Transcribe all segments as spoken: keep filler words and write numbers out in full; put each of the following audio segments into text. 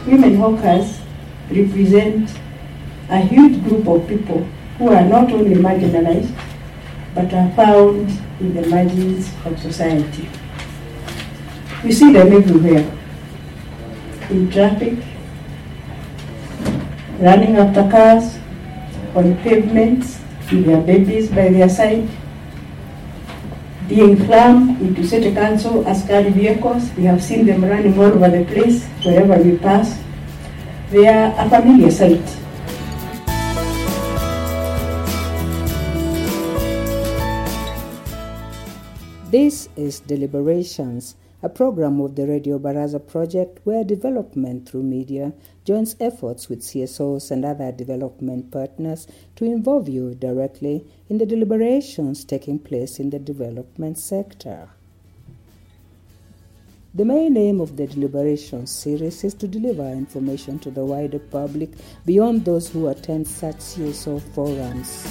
women hawkers represent a huge group of people who are not only marginalized, but are found in the margins of society. We see them everywhere, in traffic, running after cars, on pavements, with their babies by their side, being crammed into city council askari vehicles. We have seen them running all over the place, wherever we pass. They are a familiar sight. This is Deliberations, a program of the Radio Baraza project where development through media joins efforts with C S Os and other development partners to involve you directly in the deliberations taking place in the development sector. The main aim of the Deliberations series is to deliver information to the wider public beyond those who attend such C S O forums.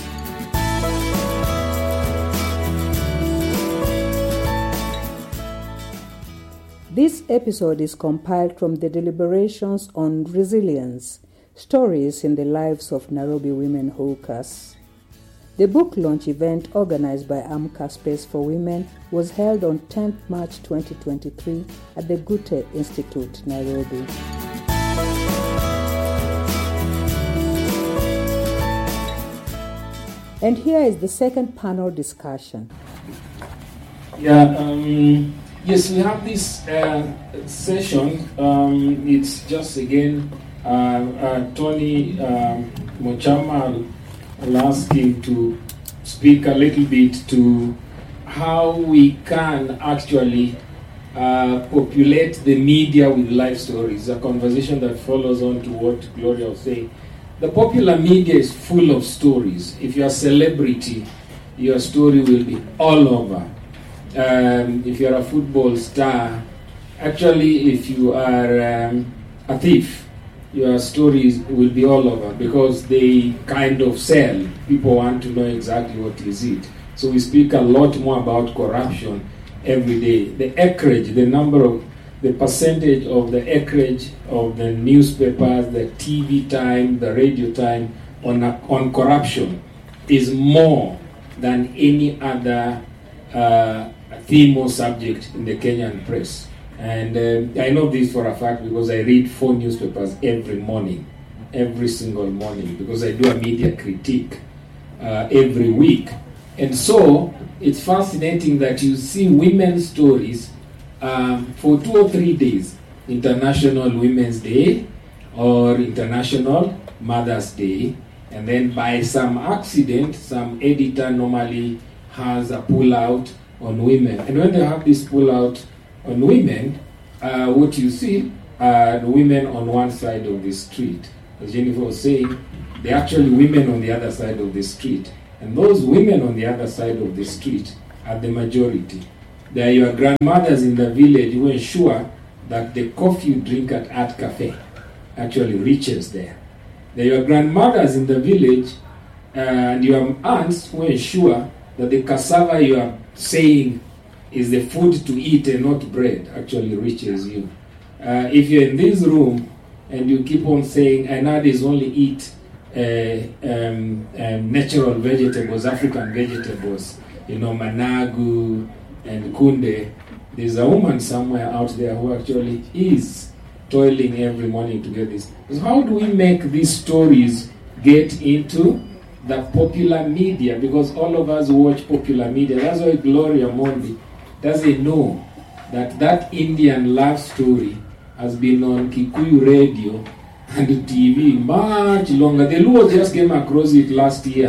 This episode is compiled from the Deliberations on Resilience, Stories in the Lives of Nairobi Women Hawkers. The book launch event organized by Amka Space for Women was held on tenth March twenty twenty-three at the Goethe Institute, Nairobi. And here is the second panel discussion. Yeah, um... Yes, we have this uh, session. Um, it's just again uh, uh, Tony um, Mochama. I'll ask him to speak a little bit to how we can actually uh, populate the media with life stories. A conversation that follows on to what Gloria was saying. The popular media is full of stories. If you're a celebrity, your story will be all over. Um, if you're a football star, actually if you are um, a thief, your stories will be all over because they kind of sell. People want to know exactly what is it. So we speak a lot more about corruption every day. The acreage, the number of, the percentage of the acreage of the newspapers, the T V time, the radio time on, a, on corruption is more than any other uh, theme or subject in the Kenyan press. And um, I know this for a fact because I read four newspapers every morning, every single morning, because I do a media critique uh, every week. And so it's fascinating that you see women's stories um, for two or three days, International Women's Day or International Mother's Day, and then by some accident, some editor normally has a pull-out on women. And when they have this pull-out on women, uh, what you see are the women on one side of the street. As Jennifer was saying, they're actually women on the other side of the street. And those women on the other side of the street are the majority. They are your grandmothers in the village who ensure that the coffee you drink at Art Cafe actually reaches there. They are your grandmothers in the village uh, and your aunts who ensure that the cassava you are saying is the food to eat and not bread actually reaches you. Uh, if you're in this room and you keep on saying, and nowadays only eat uh, um, um, natural vegetables, African vegetables, you know, managu and kunde, there's a woman somewhere out there who actually is toiling every morning to get this. So how do we make these stories get into the popular media? Because all of us watch popular media. That's why Gloria Mondi doesn't know that that Indian love story has been on Kikuyu radio and T V much longer. The Luo just came across it last year.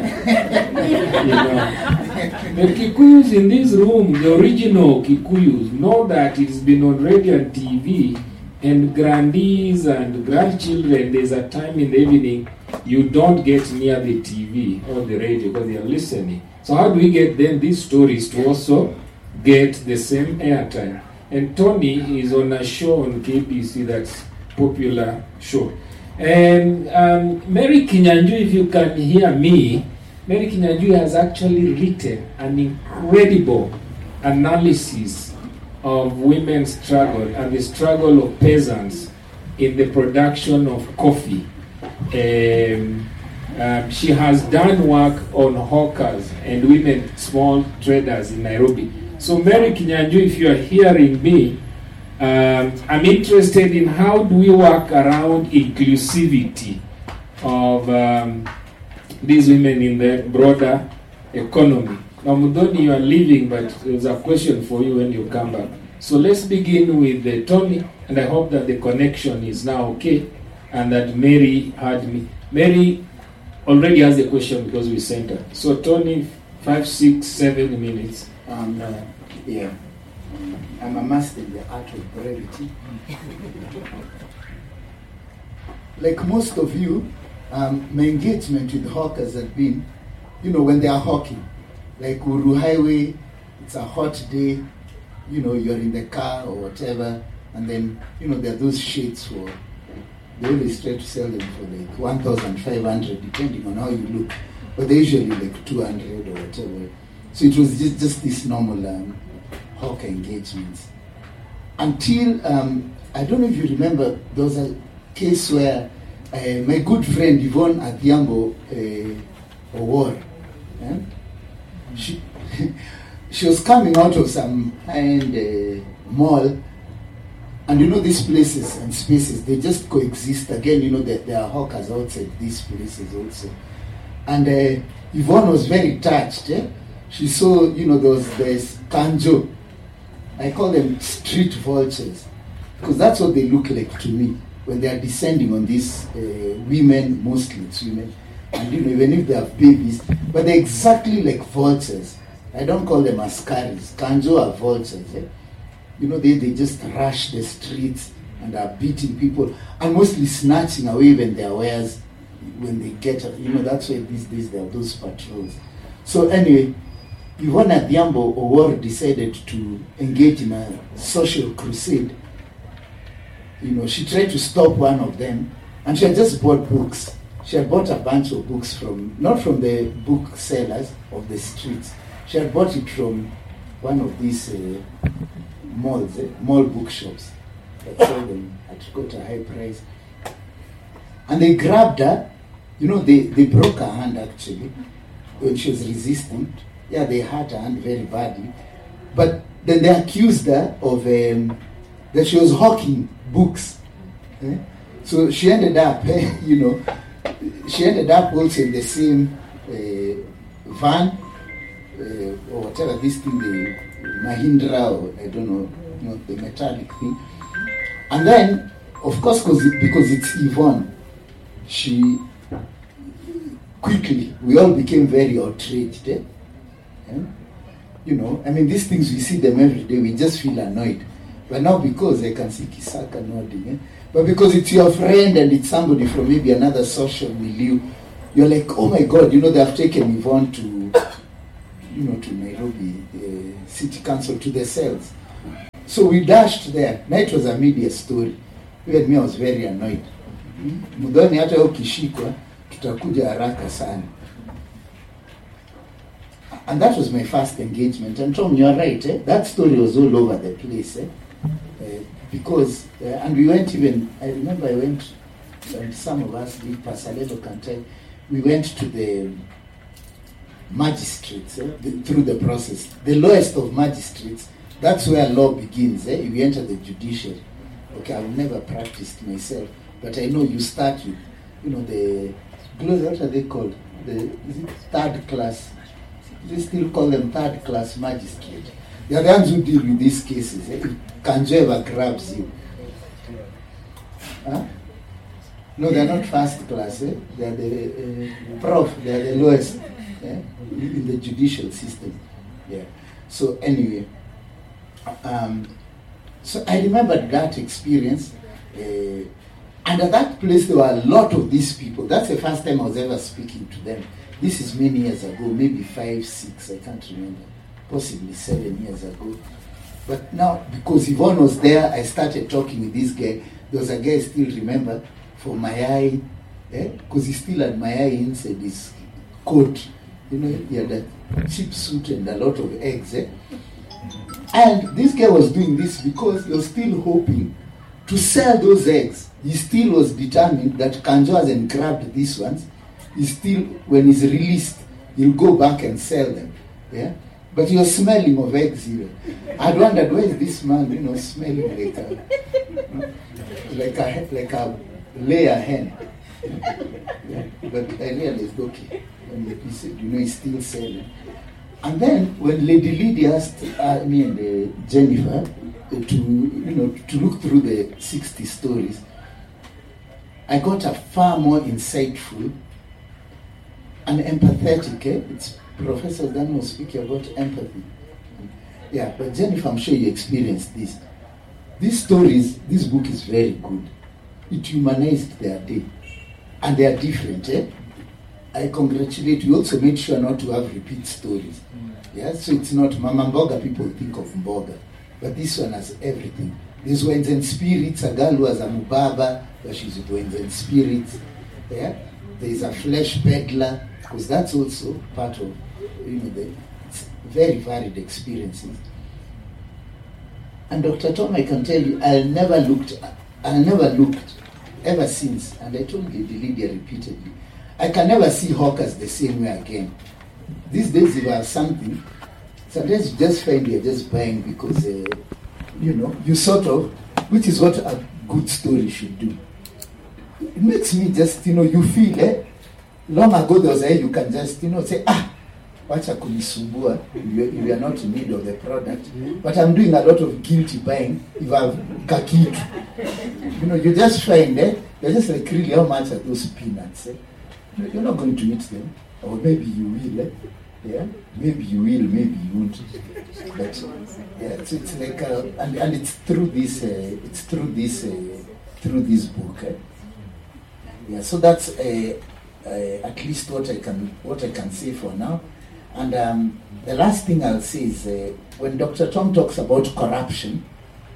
You know. The Kikuyus in this room, the original Kikuyus, know that it's been on radio and T V, and grandees and grandchildren, there's a time in the evening you don't get near the T V or the radio because they are listening. So how do we get then these stories to also get the same airtime? And Tony is on a show on K B C that's popular show. And um, Mary Kinyanjui, if you can hear me, Mary Kinyanjui has actually written an incredible analysis of women's struggle and the struggle of peasants in the production of coffee. Um, um, she has done work on hawkers and women small traders in Nairobi. So Mary Kinyanjui, if you are hearing me, um, I'm interested in how do we work around inclusivity of um, these women in the broader economy. Now, Mudoni, you are leaving, but there's a question for you when you come back. So let's begin with uh, Tony, and I hope that the connection is now okay, and that Mary heard me. Mary already has a question because we sent her. So Tony, five, six, seven minutes. Um, uh, yeah, I'm a master in the art of brevity. Like most of you, um, my engagement with hawkers has been, you know, when they are hawking. Like Uru Highway, it's a hot day, you know, you're in the car or whatever, and then, you know, there are those shades for, they always try to sell them for like one thousand five hundred, depending on how you look, but they're usually like two hundred or whatever. So it was just, just this normal um, hawker engagements. Until, um, I don't know if you remember, there was a case where uh, my good friend Yvonne Adhiambo uh, Owor, eh? she, she was coming out of some high-end uh, mall, and you know these places and spaces, they just coexist. Again, you know, there, there are hawkers outside these places also. And uh, Yvonne was very touched. Eh? She saw, you know, those there's kanjo. I call them street vultures, because that's what they look like to me when they are descending on these uh, women, mostly it's women, and you know, even if they have babies, but they're exactly like vultures. I don't call them askaris. Kanjo are vultures. Eh? You know, they, they just rush the streets and are beating people and mostly snatching away even their wares when they get, you know, that's why these days there are those patrols. So anyway, Yvonne Adhiambo Owor decided to engage in a social crusade. You know, she tried to stop one of them, and she had just bought books. She had bought a bunch of books from, not from the booksellers of the streets. She had bought it from one of these uh, malls, eh, mall bookshops that sold them at quite a high price. And they grabbed her, you know, they, they broke her hand actually when she was resisting. Yeah, they hurt her hand very badly. But then they accused her of um, that she was hawking books. Eh? So she ended up, eh, you know, she ended up also in the same uh, van uh, or whatever this thing, the Mahindra or I don't know, you know, the metallic thing. And then, of course, cause it, because it's Yvonne, she quickly, we all became very outraged. Eh? Eh? You know, I mean, these things, we see them every day, we just feel annoyed. But now because I can see Kisaka nodding, eh? But because it's your friend and it's somebody from maybe another social milieu, you're like, oh my God, you know, they have taken Yvonne to, you know, to Nairobi uh, City Council, to the cells. So we dashed there. Now it was a media story. Even me, I was very annoyed. Mudhoni hata ukishikwa, tutakuja haraka sana. And that was my first engagement. And Tom, you're right, eh? That story was all over the place. Eh? Uh, because, uh, and we went even, I remember I went, and some of us did, Pasalelo can tell, we went to the magistrates eh? the, through the process. The lowest of magistrates, that's where law begins. Eh? You enter the judiciary. Okay, I've never practiced myself, but I know you start with, you know, the, what are they called? The is it third class? They still call them third class magistrate. They are the ones who deal with these cases. Eh? If Kanjo ever grabs you. Huh? No, they are not first class. Eh? They are the uh, prof, they are the lowest eh? in the judicial system. Yeah. So anyway, um, so I remembered that experience. Uh, and at that place, there were a lot of these people. That's the first time I was ever speaking to them. This is many years ago, maybe five, six, I can't remember, possibly seven years ago. But now, because Yvonne was there, I started talking with this guy. There was a guy I still remember, for Mayai, because eh? he still had Mayai inside his coat. You know, he had a cheap suit and a lot of eggs. Eh? And this guy was doing this because he was still hoping to sell those eggs, he still was determined that Kanjo hasn't grabbed these ones. He still, when he's released, he'll go back and sell them. Yeah? But he was smelling of eggs even. I wondered, where is this man, you know, smelling like a, like a, like a layer hen. Yeah? But I realized, okay, and he said, you know, he's still selling. And then when Lady Lydia asked uh, me and uh, Jennifer uh, to, you know, to look through the sixty stories, I got a far more insightful and empathetic. Eh? It's Professor Dan was speaking about empathy. Yeah, but Jennifer, I'm sure you experienced this. These stories, this book is very good. It humanized their day. And they are different. Eh? I congratulate you. Also made sure not to have repeat stories. Yeah, so it's not Mama Mboga, people think of Mboga. But this one has everything. There's Winds and Spirits, a girl who has a Mubaba, but she's with Winds and Spirits. Yeah? There's a flesh peddler, because that's also part of, you know, the it's very varied experiences. And Doctor Tom, I can tell you, I never looked, I never looked ever since, and I told Lady Lydia repeatedly, I can never see hawkers the same way again. These days, if you have something, sometimes you just find you're just buying because, uh, you know, you sort of, which is what a good story should do. It makes me just, you know, you feel, eh? Long ago there was a, you can just, you know, say, ah, wacha kunisumbua, you are not in need of the product. But I'm doing a lot of guilty buying if I've kakitu. You know, you just find, eh? You're just like, really, how much are those peanuts, eh? You're not going to eat them. Or maybe you will, eh? Yeah? Maybe you will, maybe you won't. But, yeah, so it's like, uh, and, and it's through this, uh, it's through this, uh, through this book, eh? Yeah, so that's uh, uh, at least what I can what I can say for now. And um, the last thing I'll say is uh, when Doctor Tom talks about corruption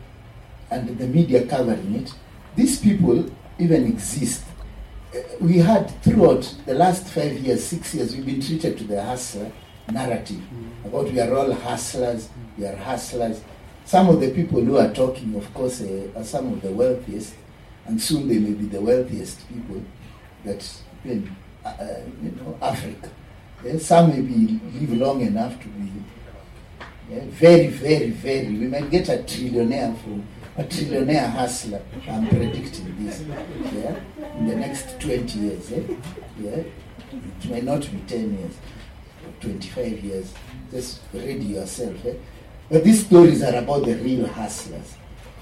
and the media covering it, these people even exist. Uh, we had throughout the last five years, six years, we've been treated to the hustler narrative mm. about we are all hustlers, we are hustlers. Some of the people who are talking, of course, uh, are some of the wealthiest. And soon they may be the wealthiest people that in uh, you know, Africa. Yeah, some may be live long enough to be yeah, very, very, very. We might get a trillionaire from a trillionaire hustler. I'm predicting this. Yeah, in the next twenty years. Eh? Yeah, it may not be ten years, or twenty-five years. Just ready yourself. Eh? But these stories are about the real hustlers.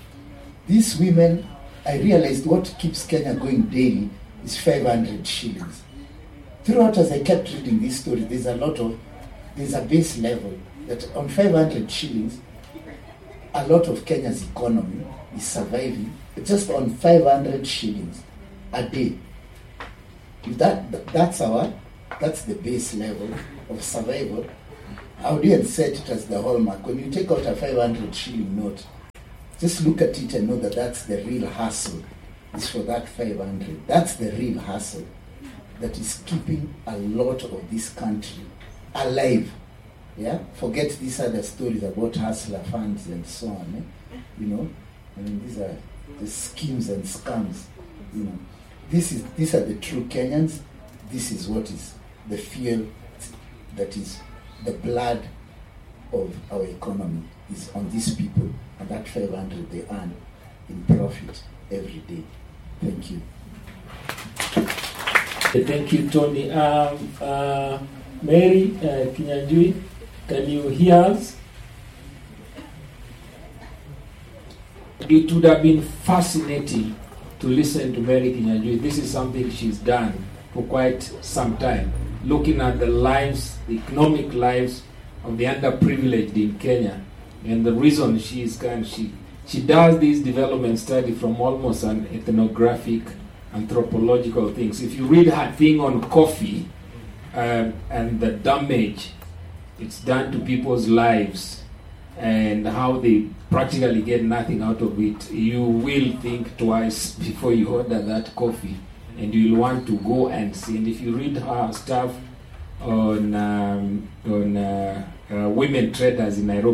These women. I realized what keeps Kenya going daily is five hundred shillings. Throughout, as I kept reading this story, there's a lot of, there's a base level that on five hundred shillings, a lot of Kenya's economy is surviving just on five hundred shillings a day. If that, that's our, that's the base level of survival. I would even set it as the hallmark. When you take out a five hundred shilling note, just look at it and know that that's the real hustle. It's for that five hundred. That's the real hustle that is keeping a lot of this country alive. Yeah? Forget these other stories about hustler funds and so on. Eh? You know? I mean, these are the schemes and scams. You know? This is, these are the true Kenyans. This is what is the fuel that is the blood of our economy is on these people. And that five hundred they earn in profit every day. Thank you. Thank you, Tony. Um, uh, Mary uh, Kinyanjui, can you hear us? It would have been fascinating to listen to Mary Kinyanjui. This is something she's done for quite some time, looking at the lives, the economic lives of the underprivileged in Kenya. And the reason she is kind, she she does this development study from almost an ethnographic, anthropological things. If you read her thing on coffee uh, and the damage it's done to people's lives and how they practically get nothing out of it, you will think twice before you order that coffee, and you'll want to go and see. And if you read her stuff on um, on uh, uh, women traders in Nairobi,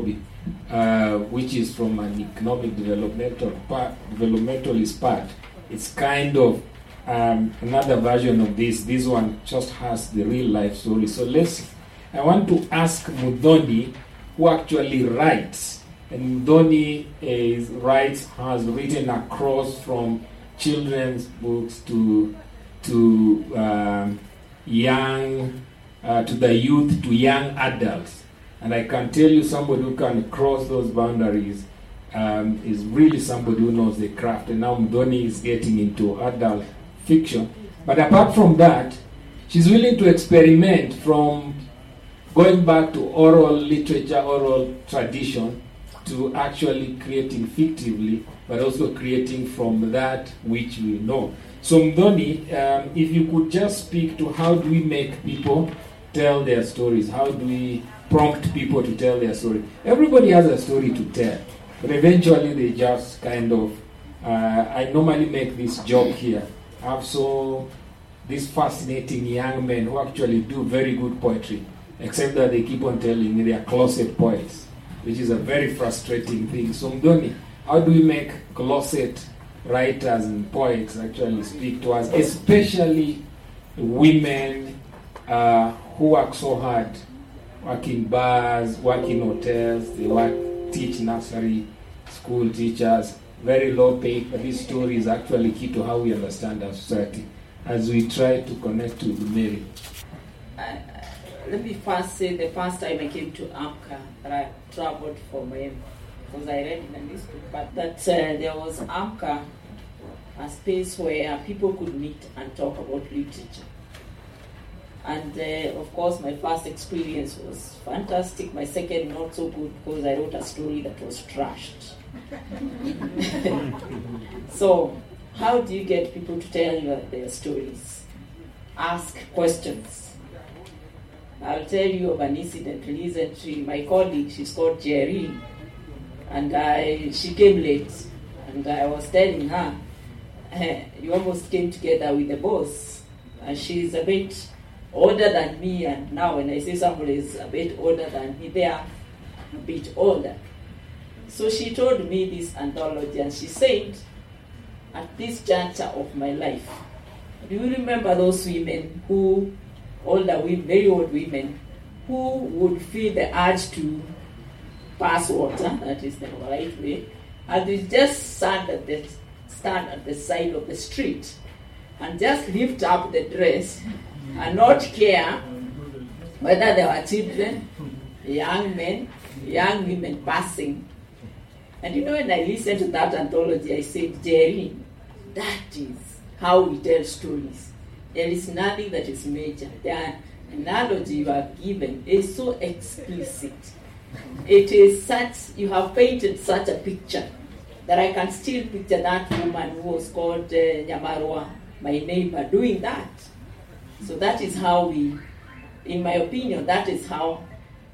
uh, which is from an economic developmental part, developmentalist part. It's kind of um, another version of this. This one just has the real life story. So let's, I want to ask Muthoni, who actually writes. And Muthoni is, writes, has written across from children's books to to um, young, uh, to the youth, to young adults. And I can tell you, somebody who can cross those boundaries um, is really somebody who knows the craft. And now Muthoni is getting into adult fiction. But apart from that, she's willing to experiment from going back to oral literature, oral tradition, to actually creating fictively, but also creating from that which we know. So Muthoni, um, if you could just speak to how do we make people tell their stories? How do we prompt people to tell their story? Everybody has a story to tell, but eventually they just kind of, uh, I normally make this joke here. I have so these fascinating young men who actually do very good poetry, except that they keep on telling me they are closet poets, which is a very frustrating thing. So Muthoni, how do we make closet writers and poets actually speak to us, especially women uh, who work so hard, work in bars, work in hotels, they work, teach nursery school teachers, very low paid, but this story is actually key to how we understand our society as we try to connect with Mary. Uh, let me first say the first time I came to AMCA that I traveled for my, because I read in a newspaper, but that uh, there was AMCA, a space where people could meet and talk about literature. And uh, of course my first experience was fantastic, my second not so good because I wrote a story that was trashed. So how do you get people to tell you their stories? Ask questions. I'll tell you of an incident recently. My colleague, she's called Jerry, and I, she came late, and I was telling her, eh, you almost came together with the boss, and she's a bit older than me, and now when I say somebody is a bit older than me, they are a bit older. So she told me this anthology, and she said, at this juncture of my life, do you remember those women who, older women, very old women, who would feel the urge to pass water, that is the right way, and they just stand at the, stand at the side of the street and just lift up the dress and not care whether there were children, young men, young women passing. And you know, when I listened to that anthology, I said, Jerry, that is how we tell stories. There is nothing that is major. The analogy you have given is so explicit. It is such, you have painted such a picture that I can still picture that woman who was called uh, Nyamarwa, my neighbor, doing that. So that is how we, in my opinion, that is how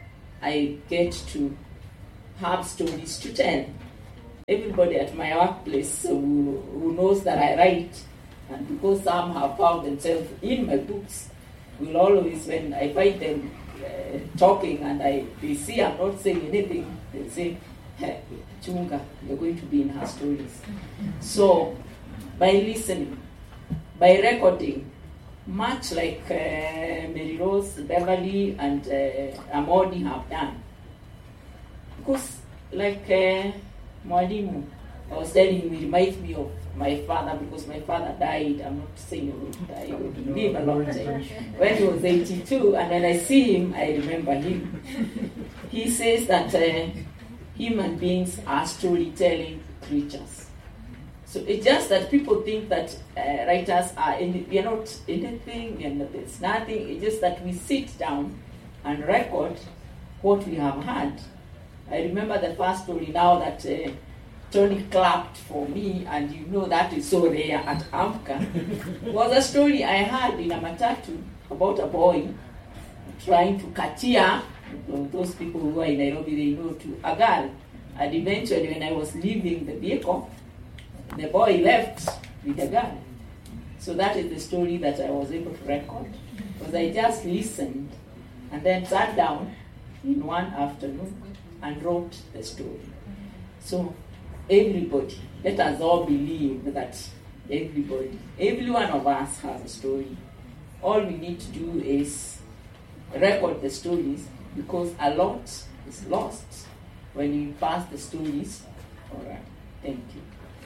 I get to have stories to tell. Everybody at my workplace who, who knows that I write, and because some have found themselves in my books, will always, when I find them uh, talking and I they see I'm not saying anything, they say, hey, Chunga, you're going to be in her stories. So, by listening, by recording, much like uh, Mary Rose, Beverly, and uh, Amodi have done. Because, like uh, Mwalimu, I was telling you, it reminds me of my father, because my father died. I'm not saying he would die, he would live a long time. When he was eighty-two, and when I see him, I remember him. He says that uh, human beings are storytelling creatures. So it's just that people think that uh, writers are, any, we are not anything, and there's nothing. It's just that we sit down and record what we have had. I remember the first story now that uh, Tony clapped for me, and you know that is so rare at AMCA, was a story I had in a matatu about a boy trying to katia, those people who are in Nairobi, they know, to a girl. And eventually when I was leaving the vehicle, the boy left with the girl. So that is the story that I was able to record, because I just listened and then sat down in one afternoon and wrote the story. So everybody, let us all believe that everybody, every one of us has a story. All we need to do is record the stories, because a lot is lost when you pass the stories. All right, thank you.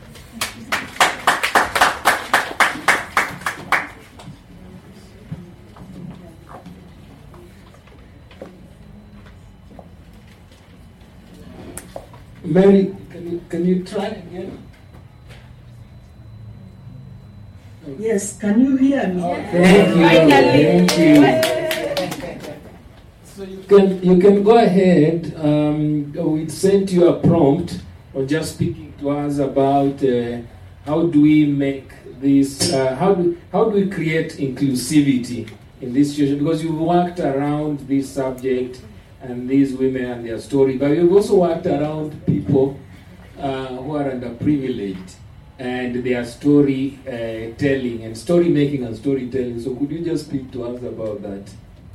Mary, can you, can you try again? Yes, can you hear me? Oh, thank you. Thank you. So you can you can go ahead. Um, we sent you a prompt on just speaking to us about uh, how do we make this, uh, how do how do we create inclusivity in this situation, because you've worked around this subject and these women and their story, but you've also worked around people uh, who are underprivileged and their story uh, telling and story making and storytelling. So could you just speak to us about that?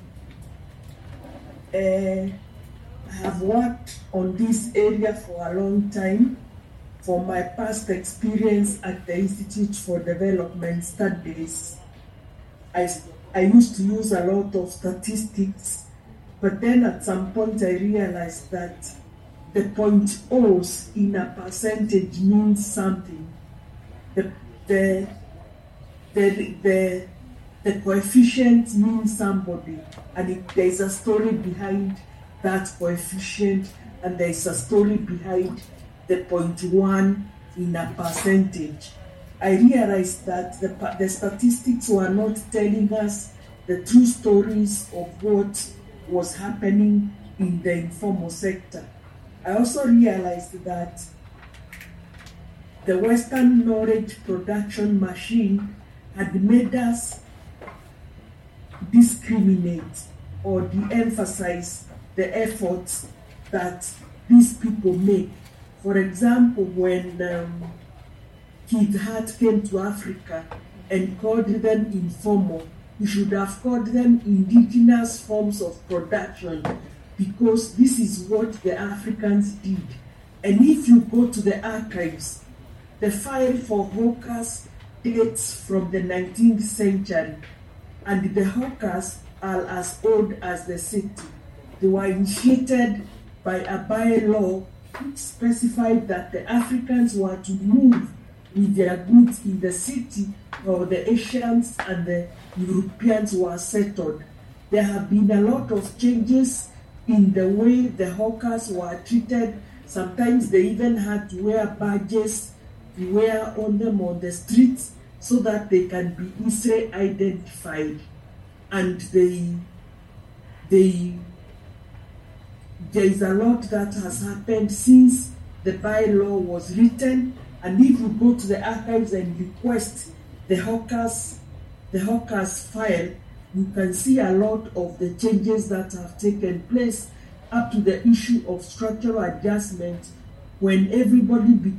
Uh, I have worked on this area for a long time. From my past experience at the Institute for Development Studies, I, I used to use a lot of statistics, but then at some point I realized that the point O's in a percentage means something. The, the, the, the, the coefficient means somebody, and if there is a story behind that coefficient, and there is a story behind the point one in a percentage. I realized that the, the statistics were not telling us the true stories of what was happening in the informal sector. I also realized that the Western knowledge production machine had made us discriminate or de-emphasize the efforts that these people make. For example, when um, Keith Hart came to Africa and called them informal, he should have called them indigenous forms of production, because this is what the Africans did. And if you go to the archives, the file for hawkers dates from the nineteenth century, and the hawkers are as old as the city. They were initiated by a bylaw which specified that the Africans were to move with their goods in the city, or the Asians and the Europeans were settled. There have been a lot of changes in the way the hawkers were treated. Sometimes they even had to wear badges to wear on them on the streets so that they can be easily identified. And they, they, there is a lot that has happened since the bylaw was written. And if you go to the archives and request the hawkers, the hawkers file, you can see a lot of the changes that have taken place, up to the issue of structural adjustment, when everybody became